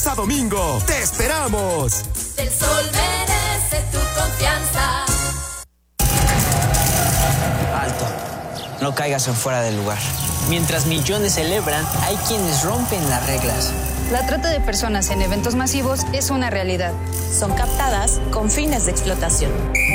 A domingo, ¡te esperamos! El Sol merece tu confianza. Alto, no caigas en fuera del lugar. Mientras millones celebran, hay quienes rompen las reglas. La trata de personas en eventos masivos es una realidad. Son captadas con fines de explotación.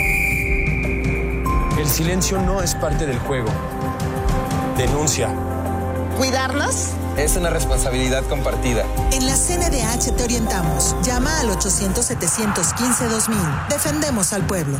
El silencio no es parte del juego. Denuncia. ¿Cuidarnos? Es una responsabilidad compartida. En la CNDH te orientamos. Llama al 800-715-2000. Defendemos al pueblo.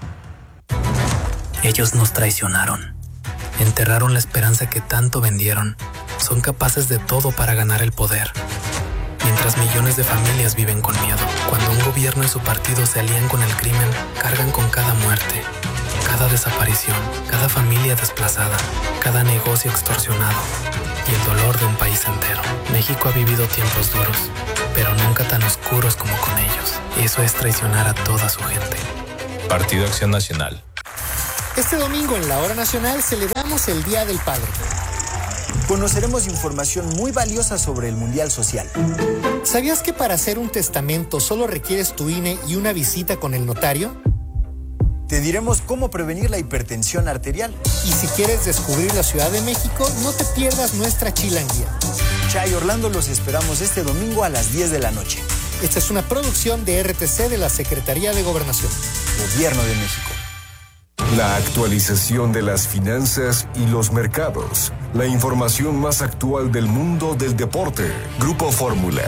Ellos nos traicionaron. Enterraron la esperanza que tanto vendieron. Son capaces de todo para ganar el poder. Mientras millones de familias viven con miedo. Cuando un gobierno y su partido se alían con el crimen, cargan con cada muerte, cada desaparición, cada familia desplazada, cada negocio extorsionado y el dolor de un país entero. México ha vivido tiempos duros, pero nunca tan oscuros como con ellos. Eso es traicionar a toda su gente. Partido Acción Nacional. Este domingo en la Hora Nacional celebramos el Día del Padre. Conoceremos información muy valiosa sobre el Mundial Social. ¿Sabías que para hacer un testamento solo requieres tu INE y una visita con el notario? Te diremos cómo prevenir la hipertensión arterial. Y si quieres descubrir la Ciudad de México, no te pierdas nuestra chilanguía. Chay Orlando, los esperamos este domingo a las 10 de la noche. Esta es una producción de RTC de la Secretaría de Gobernación. Gobierno de México. La actualización de las finanzas y los mercados. La información más actual del mundo del deporte. Grupo Fórmula.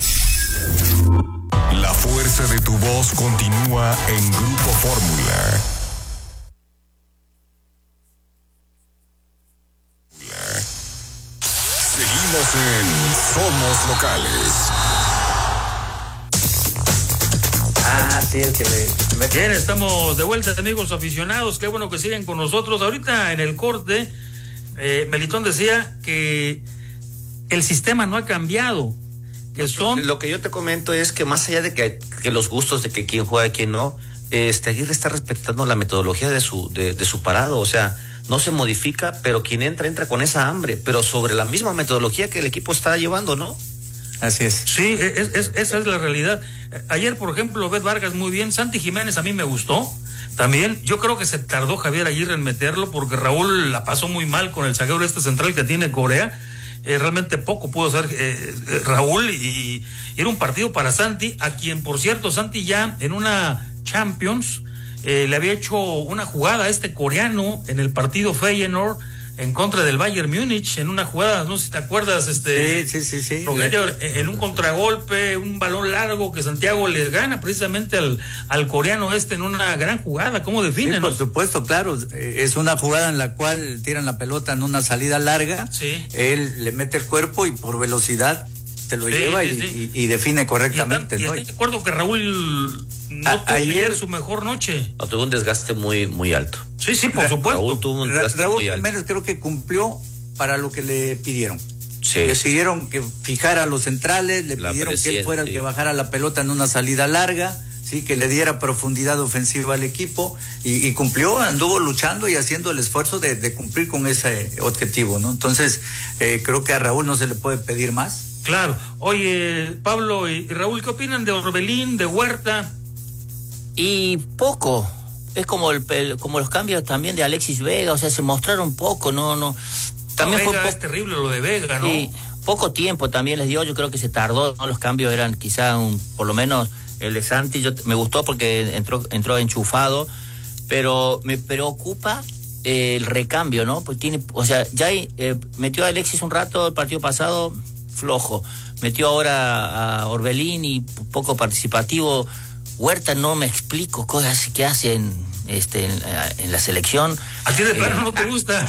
La fuerza de tu voz continúa en Grupo Fórmula. Seguimos en Somos Locales. Sí, el que Bien, estamos de vuelta, amigos aficionados. Qué bueno que siguen con nosotros. Ahorita en el corte, Melitón decía que el sistema no ha cambiado. Que son... Lo que yo te comento es que más allá de que los gustos de que quién juega y quién no, Aguirre está respetando la metodología de su parado. O sea, no se modifica, pero quien entra con esa hambre, pero sobre la misma metodología que el equipo está llevando, ¿no? Así es. Sí, esa es la realidad. Ayer, por ejemplo, Bet Vargas muy bien. Santi Jiménez a mí me gustó. También, yo creo que se tardó Javier Aguirre en meterlo porque Raúl la pasó muy mal con el zaguero central que tiene Corea. Realmente poco pudo hacer Raúl y era un partido para Santi, a quien, por cierto, Santi ya en una Champions le había hecho una jugada a este coreano en el partido Feyenoord en contra del Bayern Múnich, en una jugada, no sé si te acuerdas, Sí. Rogelio, en un contragolpe, un balón largo que Santiago le gana precisamente al coreano en una gran jugada. ¿Cómo define? Sí, por supuesto, claro, es una jugada en la cual tiran la pelota en una salida larga, sí. Él le mete el cuerpo y por velocidad te lo lleva y define correctamente. Y estoy de acuerdo que Raúl no tuvo ayer su mejor noche. No, tuvo un desgaste muy, muy alto. Sí, por supuesto. Raúl tuvo un desgaste muy alto. Raúl creo que cumplió para lo que le pidieron. Sí. Decidieron que fijara a los centrales, le pidieron que él fuera el que bajara la pelota en una salida larga, sí, que le diera profundidad ofensiva al equipo y cumplió, anduvo luchando y haciendo el esfuerzo de cumplir con ese objetivo, ¿no? Entonces, creo que a Raúl no se le puede pedir más. Claro. Oye, Pablo y Raúl, ¿qué opinan de Orbelín, de Huerta? Y poco. Es como como los cambios también de Alexis Vega, o sea, se mostraron poco, no. También Vega es terrible lo de Vega, ¿no? Sí, poco tiempo también les dio, yo creo que se tardó, ¿no? Los cambios eran quizá por lo menos el de Santi, me gustó porque entró enchufado, pero me preocupa el recambio, ¿no? Pues ya metió a Alexis un rato el partido pasado, flojo. Metió ahora a Orbelín y poco participativo. Huerta no me explico cosas que hacen en la selección. ¿A ti de plano no te gusta?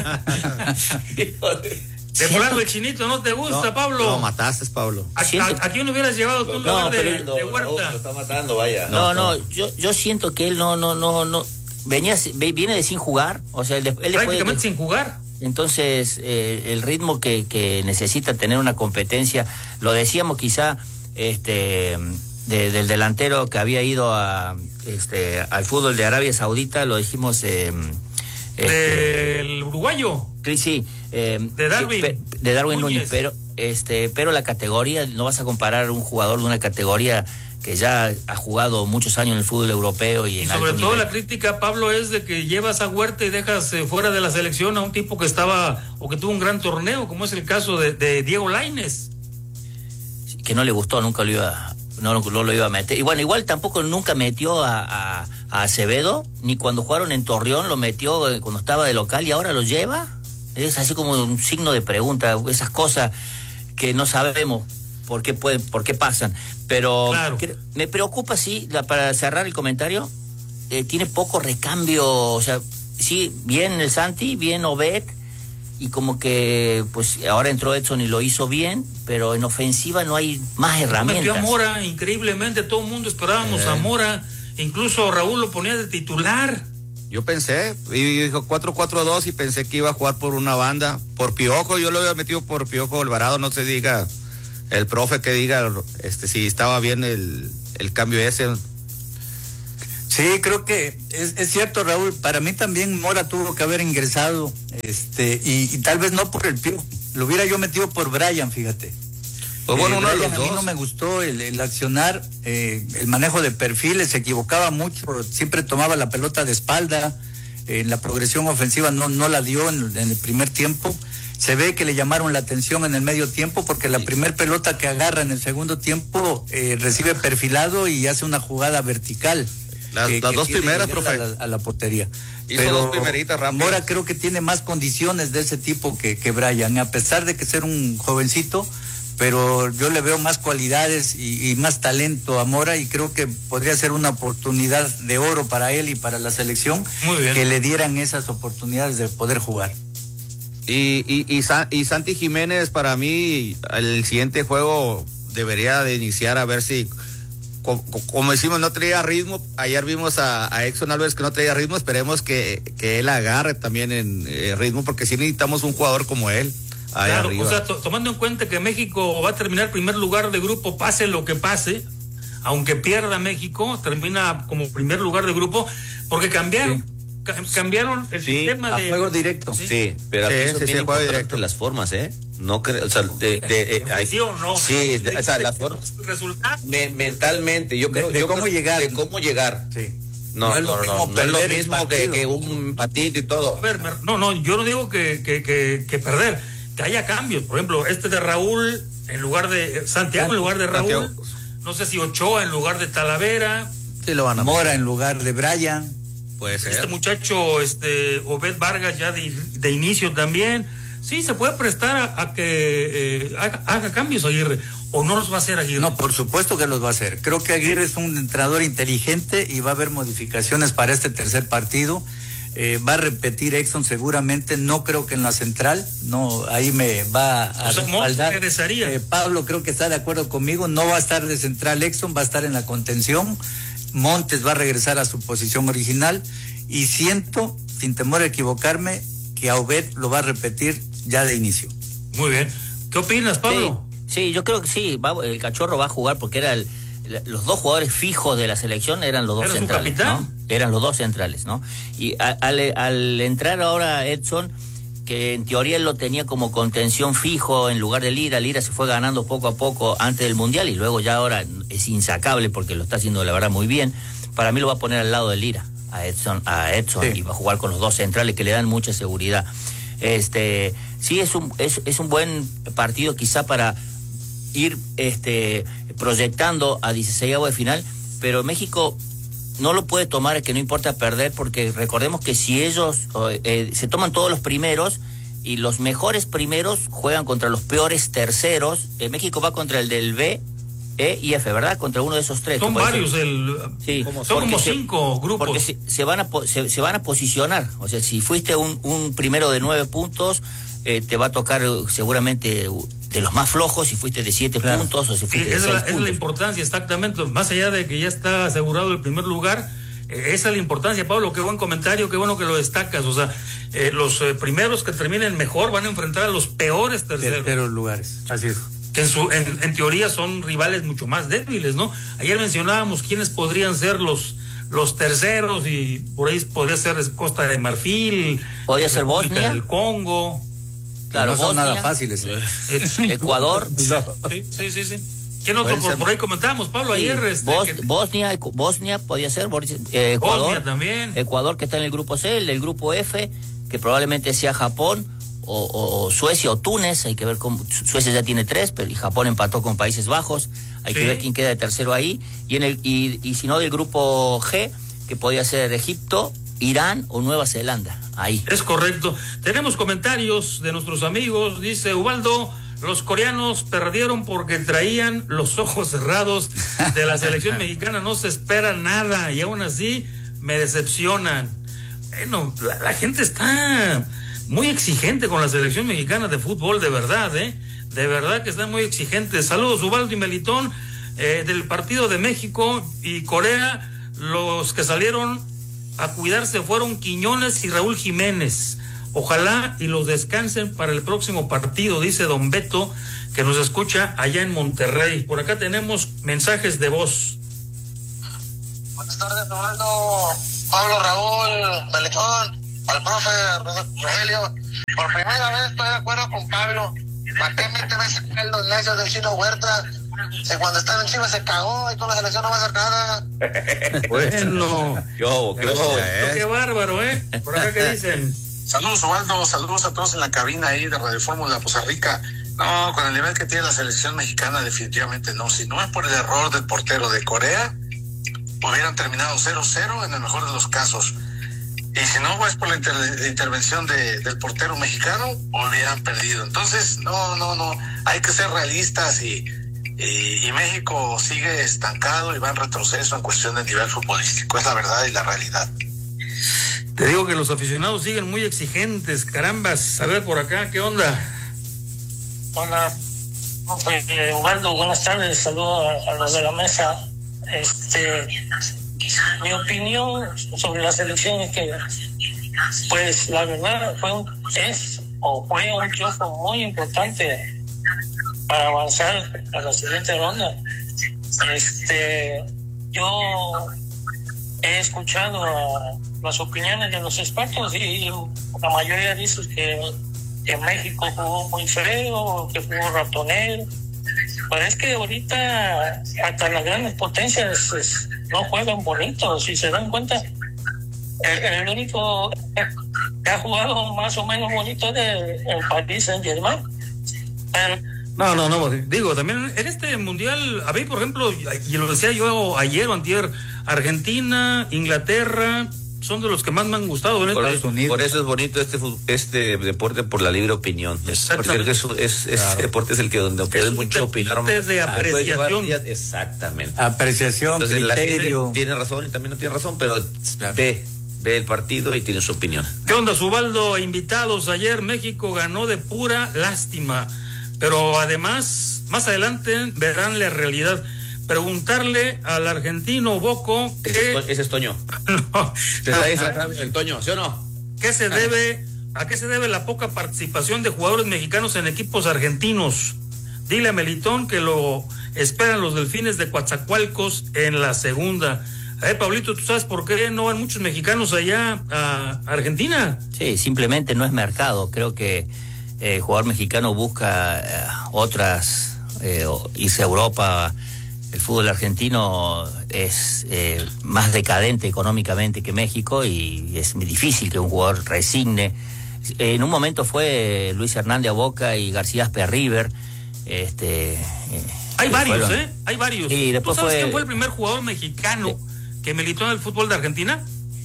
De plano el chinito no te gusta, Pablo. No, mataste, Pablo. ¿A quién hubieras llevado tú en lugar de Huerta? Lo está matando, vaya. No, yo siento que él no viene de sin jugar, o sea, él prácticamente sin jugar. Entonces, el ritmo que necesita tener una competencia, lo decíamos quizá, del delantero que había ido al fútbol de Arabia Saudita, lo dijimos, el uruguayo. Sí, de Darwin Núñez, pero la categoría, no vas a comparar un jugador de una categoría que ya ha jugado muchos años en el fútbol europeo y en sobre alto todo nivel. La crítica, Pablo, es de que llevas a Huerta y dejas fuera de la selección a un tipo que estaba o que tuvo un gran torneo, como es el caso de Diego Lainez. Que no le gustó, nunca lo iba, no lo iba a meter. Y bueno, igual tampoco nunca metió a Acevedo, ni cuando jugaron en Torreón lo metió cuando estaba de local y ahora lo lleva. Es así como un signo de pregunta, esas cosas que no sabemos por qué pasan. Pero claro, me preocupa, sí, para cerrar el comentario, tiene poco recambio, o sea, sí, bien el Santi, bien Obed, y como que pues ahora entró Edson y lo hizo bien, pero en ofensiva no hay más herramientas. Metió a Mora, increíblemente, todo el mundo esperábamos a Mora, incluso Raúl lo ponía de titular. Yo pensé, y dijo 4-4-2 y pensé que iba a jugar por una banda, por Piojo, yo lo había metido por Piojo Alvarado, no se diga el profe que diga si estaba bien el cambio ese. Sí, creo que es cierto, Raúl. Para mí también Mora tuvo que haber ingresado, y tal vez no por el Piojo. Lo hubiera yo metido por Brian, fíjate. Pues bueno, uno de los a mí dos. no me gustó el accionar, el manejo de perfiles, se equivocaba mucho, siempre tomaba la pelota de espalda, la progresión ofensiva no la dio en el primer tiempo. Se ve que le llamaron la atención en el medio tiempo porque la primer pelota que agarra en el segundo tiempo recibe perfilado y hace una jugada vertical. Las dos primeras, profe. A la portería. Hizo Pero dos primeritas rápidas. Mora creo que tiene más condiciones de ese tipo que Brian, a pesar de que ser un jovencito, pero yo le veo más cualidades y más talento a Mora y creo que podría ser una oportunidad de oro para él y para la selección. Muy bien. Que le dieran esas oportunidades de poder jugar. Y Santi Jiménez, para mí, el siguiente juego debería de iniciar a ver si, como decimos, no traía ritmo. Ayer vimos a Edson Álvarez que no traía ritmo, esperemos que él agarre también en ritmo, porque sí necesitamos un jugador como él. Claro, arriba. o sea, tomando en cuenta que México va a terminar primer lugar de grupo, pase lo que pase, aunque pierda México, termina como primer lugar de grupo, porque cambiaron el sistema de juego directo. Sí, pero aquí son bien importantes las formas, no creo, o sea, sí o no. Sí, o sea, las formas. Mentalmente, yo creo. De cómo llegar. De cómo llegar. Sí. No es lo mismo que un patito y todo. A ver, yo no digo que perder, que haya cambios. Por ejemplo, de Raúl en lugar de Santiago en lugar de Raúl. Santiago. No sé si Ochoa en lugar de Talavera. Sí, lo van a Mora en lugar de Brian. Puede ser. Este muchacho, Obed Vargas ya de inicio también. Sí, se puede prestar a que haga cambios Aguirre, o no los va a hacer Aguirre. No, por supuesto que los va a hacer. Creo que Aguirre es un entrenador inteligente y va a haber modificaciones para este tercer partido. Va a repetir Exxon seguramente, no creo que en la central, no, ahí me va a respaldar. Pablo creo que está de acuerdo conmigo, no va a estar de central Exxon, va a estar en la contención. Montes va a regresar a su posición original y siento, sin temor a equivocarme, que a Obed lo va a repetir ya de inicio. Muy bien. ¿Qué opinas, Pablo? Sí, yo creo que sí, el Cachorro va a jugar porque los dos jugadores fijos de la selección eran los dos centrales, ¿no? Eran los dos centrales, ¿no? Y al entrar ahora Edson, que en teoría él lo tenía como contención fijo en lugar de Lira se fue ganando poco a poco antes del Mundial y luego ya ahora es insacable porque lo está haciendo la verdad muy bien. Para mí lo va a poner al lado de Lira, a Edson sí. Y va a jugar con los dos centrales que le dan mucha seguridad. Sí, es un buen partido quizá para ir proyectando a 16avos de final, pero México no lo puede tomar, que no importa perder, porque recordemos que si ellos se toman todos los primeros y los mejores primeros juegan contra los peores terceros, México va contra el del B, E y F, ¿verdad? Contra uno de esos tres. Son varios, sí, son como 5 grupos. Porque se van a posicionar, o sea, si fuiste un primero de 9 puntos, te va a tocar seguramente de los más flojos si fuiste de 7 puntos o si fuiste de 6 puntos. Es la importancia, exactamente, más allá de que ya está asegurado el primer lugar, esa es la importancia, Pablo, qué buen comentario, qué bueno que lo destacas, o sea, los primeros que terminen mejor van a enfrentar a los peores terceros lugares, así es. Que en teoría son rivales mucho más débiles, ¿no? Ayer mencionábamos quiénes podrían ser los terceros y por ahí podría ser Costa de Marfil, podría ser Bosnia, el Congo. Claro, no son Bosnia, nada fáciles. Ecuador. Sí. ¿Quién otro por ahí comentábamos, Pablo, ayer? Bosnia podía ser, Ecuador. Bosnia también. Ecuador, que está en el grupo C, el grupo F, que probablemente sea Japón, o Suecia o Túnez. Hay que ver cómo. Suecia ya tiene 3, pero y Japón empató con Países Bajos. Hay que ver quién queda de tercero ahí. Y si no, del grupo G, que podía ser Egipto, Irán o Nueva Zelanda. Ahí. Es correcto. Tenemos comentarios de nuestros amigos. Dice Ubaldo: los coreanos perdieron porque traían los ojos cerrados. De la selección mexicana no se espera nada y aún así me decepcionan. Bueno, la gente está muy exigente con la selección mexicana de fútbol, de verdad, de verdad que están muy exigentes. Saludos, Ubaldo y Melitón. Del partido de México y Corea, los que salieron a cuidarse fueron Quiñones y Raúl Jiménez. Ojalá y los descansen para el próximo partido, dice don Beto, que nos escucha allá en Monterrey. Por acá tenemos mensajes de voz. Buenas tardes, Ubaldo, Pablo, Raúl, Melitón, al profe Rogelio. Por primera vez estoy de acuerdo con Pablo. ¿Para qué meten a sacar los necios del Chino Huerta? Si cuando estaba en Chivas se cagó y con la selección no va a hacer nada. Bueno, qué bárbaro, Por acá, ¿qué dicen? Saludos, Ubaldo, saludos a todos en la cabina ahí de Radio Fórmula Poza Rica. No, con el nivel que tiene la selección mexicana, definitivamente no. Si no es por el error del portero de Corea, hubieran terminado 0-0 en el mejor de los casos. Y si no es por la intervención del portero mexicano, hubieran perdido. Entonces, no, hay que ser realistas y México sigue estancado y va en retroceso en cuestión de nivel futbolístico. Es la verdad y la realidad. Te digo que los aficionados siguen muy exigentes, carambas. A ver por acá, ¿qué onda? Hola, Ubaldo, buenas tardes, saludo a los de la mesa. Mi opinión sobre la selección es que, pues, la verdad fue un triunfo muy importante para avanzar a la siguiente ronda. Yo he escuchado las opiniones de los expertos y la mayoría dice que México jugó muy feo, que jugó ratonero. Pero es que ahorita hasta las grandes potencias no juegan bonito, si se dan cuenta. El único que ha jugado más o menos bonito es el Paris Saint-Germain. No, digo, también en este mundial, a mí, por ejemplo, y lo decía yo ayer o antier, Argentina, Inglaterra, son de los que más me han gustado. Por eso es bonito este deporte, por la libre opinión. Porque ese deporte es el que donde puedes mucho opinar. Es de apreciación. Exactamente. Apreciación, entonces, criterio. La gente tiene razón y también no tiene razón, pero ve el partido y tiene su opinión. ¿Qué onda, Ubaldo? Invitados, ayer México ganó de pura lástima, pero además, más adelante verán la realidad. Preguntarle al argentino Boco ese es Toño. No. El Toño, ¿sí o no? ¿A qué se debe la poca participación de jugadores mexicanos en equipos argentinos? Dile a Melitón que lo esperan los Delfines de Coatzacoalcos en la segunda. Pablito, ¿tú sabes por qué no van muchos mexicanos allá a Argentina? Sí, simplemente no es mercado. Creo que el jugador mexicano busca irse a Europa. El fútbol argentino es más decadente económicamente que México y es muy difícil que un jugador resigne. En un momento fue Luis Hernández a Boca y García Aspe a River. Hay varios, hay varios. Y ¿Tú sabes quién fue el primer jugador mexicano que militó en el fútbol de Argentina?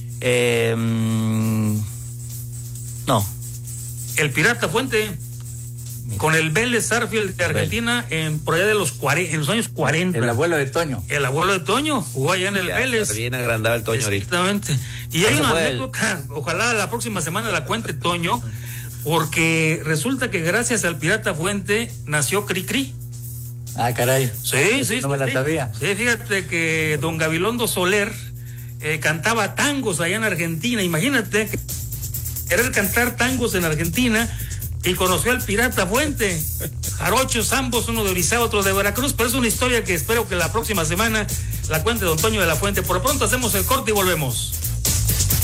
No. El Pirata Fuente. Con el Vélez Sarsfield de Argentina por allá de en los años 40. El abuelo de Toño. El abuelo de Toño jugó allá en el Vélez. Bien agrandado el Toño ahorita. Exactamente. Y hay una anécdota, ojalá la próxima semana la cuente Toño, porque resulta que gracias al Pirata Fuente nació Cricri. Ah, caray. Sí. No me la sabía. Sí, fíjate que don Gabilondo Soler cantaba tangos allá en Argentina. Imagínate querer cantar tangos en Argentina. Y conoció al Pirata Fuente, jarochos ambos, uno de Orizaba, otro de Veracruz, pero es una historia que espero que la próxima semana la cuente don Toño de la Fuente. Por lo pronto hacemos el corte y volvemos.